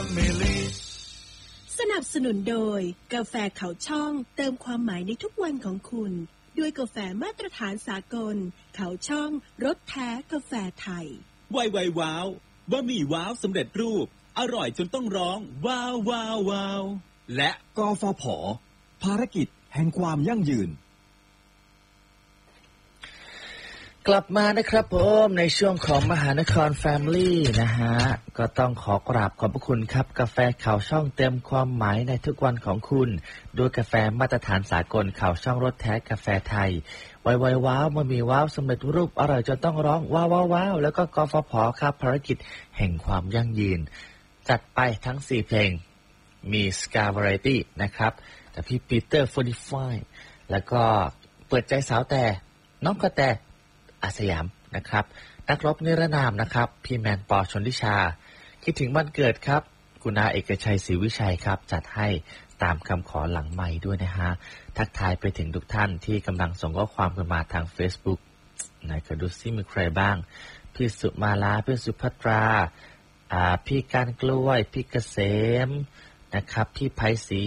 Family สนับสนุนโดยกาแฟเขาช่องเติมความหมายในทุกวันของคุณด้วยกาแฟมาตรฐานสากลเขาช่องรสแท้กาแฟไทยไวว้าวบะหมี่ว้าวสำเร็จรูปอร่อยจนต้องร้องว้าวว้าวว้าวและกฟผ.ภารกิจแห่งความยั่งยืนกลับมานะครับผมในช่วงของมหานคร Family นะฮะก็ต้องขอกราบขอบพระคุณครับกาแฟข่าวช่องเต็มความหมายในทุกวันของคุณด้วยกาแฟมาตรฐานสากลข่าวช่องรสแท้กาแฟไทยไวว้าวมันมีว้าวสำเร็จรูปอร่อยจนต้องร้องว้าวว้าวว้าวแล้วก็กฟผ.ครับภารกิจแห่งความยั่งยืนจัดไปทั้ง4เพลงมี Scar Variety นะครับแต่พี่ปีเตอร์45แล้วก็เปิดใจสาวแต่น้องกระแตอาสยามนะครับนักรบนิรนามนะครับพี่แมนปอชนทิชาคิดถึงวันเกิดครับคุณอาเอกชัยศรีวิชัยครับจัดให้ตามคำขอหลังไมค์ด้วยนะฮะทักทายไปถึงทุกท่านที่กำลังส่งข้อความกันมาทาง Facebook ไหนก็ดูซิมีใครบ้างพี่สุมาลาพี่สุภัตราพี่การกล้วยพี่เกษมนะครับพี่ไพศรี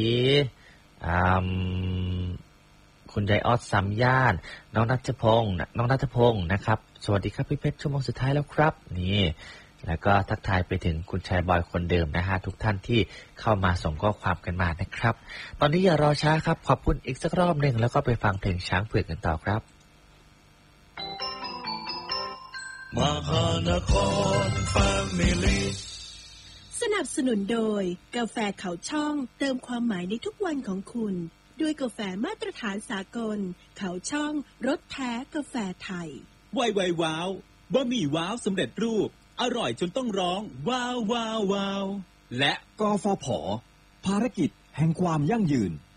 คุณยายออดสามย่านน้องนัทพงศ์นะครับสวัสดีครับพี่เพชรชั่วโมงสุดท้ายแล้วครับนี่แล้วก็ทักทายไปถึงคุณชายบอยคนเดิมนะฮะทุกท่านที่เข้ามาส่งข้อความกันมานะครับตอนนี้อย่ารอช้าครับขอบคุณอีกสักรอบหนึ่งแล้วก็ไปฟังเพลงช้างเผือกกันต่อครับมหานคร Family สนับสนุนโดยกาแฟเขาช่องเติมความหมายในทุกวันของคุณด้วยกาแฟมาตรฐานสากลเขาช่องรสแท้กาแฟไทยไวว้าวบะหมี่ว้าวสำเร็จรูปอร่อยจนต้องร้องว้าวว้าวว้าวและกฟผ.ภารกิจแห่งความยั่งยืน